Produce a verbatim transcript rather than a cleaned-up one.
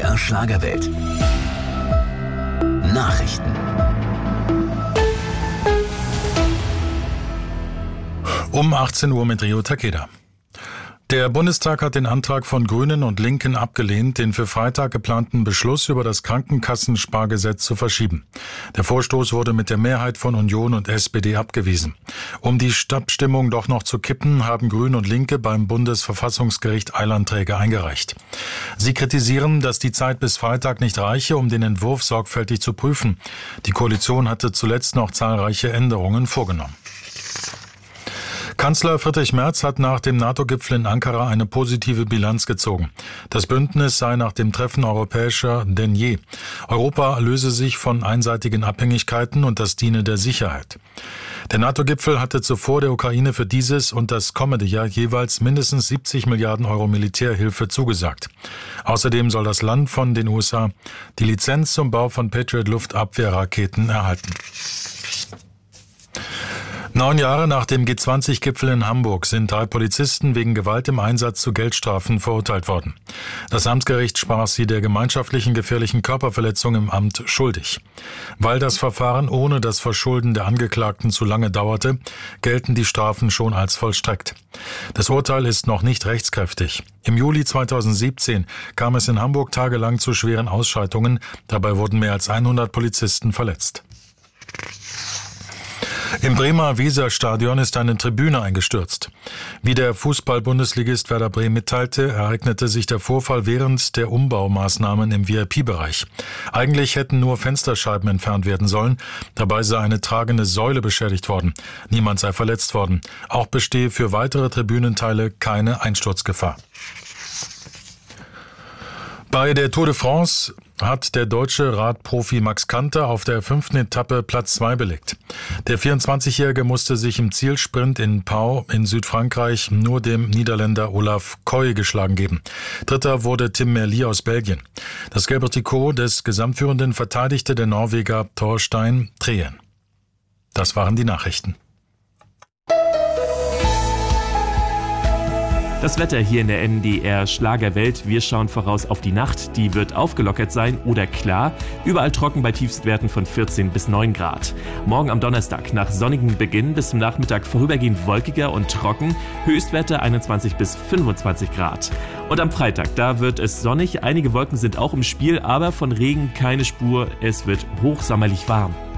R Schlagerwelt. Nachrichten. Um achtzehn Uhr mit Rio Takeda. Der Bundestag hat den Antrag von Grünen und Linken abgelehnt, den für Freitag geplanten Beschluss über das Krankenkassenspargesetz zu verschieben. Der Vorstoß wurde mit der Mehrheit von Union und S P D abgewiesen. Um die Abstimmung doch noch zu kippen, haben Grüne und Linke beim Bundesverfassungsgericht Eilanträge eingereicht. Sie kritisieren, dass die Zeit bis Freitag nicht reiche, um den Entwurf sorgfältig zu prüfen. Die Koalition hatte zuletzt noch zahlreiche Änderungen vorgenommen. Kanzler Friedrich Merz hat nach dem NATO-Gipfel in Ankara eine positive Bilanz gezogen. Das Bündnis sei nach dem Treffen europäischer denn je. Europa löse sich von einseitigen Abhängigkeiten und das diene der Sicherheit. Der NATO-Gipfel hatte zuvor der Ukraine für dieses und das kommende Jahr jeweils mindestens siebzig Milliarden Euro Militärhilfe zugesagt. Außerdem soll das Land von den U S A die Lizenz zum Bau von Patriot-Luftabwehrraketen erhalten. Neun Jahre nach dem G zwanzig Gipfel in Hamburg sind drei Polizisten wegen Gewalt im Einsatz zu Geldstrafen verurteilt worden. Das Amtsgericht sprach sie der gemeinschaftlichen gefährlichen Körperverletzung im Amt schuldig. Weil das Verfahren ohne das Verschulden der Angeklagten zu lange dauerte, gelten die Strafen schon als vollstreckt. Das Urteil ist noch nicht rechtskräftig. Im Juli zweitausendsiebzehn kam es in Hamburg tagelang zu schweren Ausschreitungen. Dabei wurden mehr als hundert Polizisten verletzt. Im Bremer Weserstadion ist eine Tribüne eingestürzt. Wie der Fußball-Bundesligist Werder Bremen mitteilte, ereignete sich der Vorfall während der Umbaumaßnahmen im V I P-Bereich. Eigentlich hätten nur Fensterscheiben entfernt werden sollen. Dabei sei eine tragende Säule beschädigt worden. Niemand sei verletzt worden. Auch bestehe für weitere Tribünenteile keine Einsturzgefahr. Bei der Tour de France hat der deutsche Radprofi Max Kanter auf der fünften Etappe Platz zwei belegt. Der vierundzwanzigjährige musste sich im Zielsprint in Pau in Südfrankreich nur dem Niederländer Olaf Koy geschlagen geben. Dritter wurde Tim Merlier aus Belgien. Das gelbe Trikot des Gesamtführenden verteidigte der Norweger Thorstein Treen. Das waren die Nachrichten. Das Wetter hier in der N D R Schlagerwelt. Wir schauen voraus auf die Nacht. Die wird aufgelockert sein oder klar. Überall trocken bei Tiefstwerten von vierzehn bis neun Grad. Morgen am Donnerstag nach sonnigem Beginn bis zum Nachmittag vorübergehend wolkiger und trocken. Höchstwerte einundzwanzig bis fünfundzwanzig Grad. Und am Freitag, da wird es sonnig. Einige Wolken sind auch im Spiel, aber von Regen keine Spur. Es wird hochsommerlich warm.